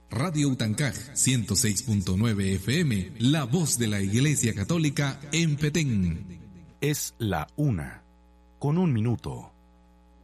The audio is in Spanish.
Radio Utancaj 106.9 FM, la voz de la Iglesia Católica en Petén. Es la 1:01 minuto.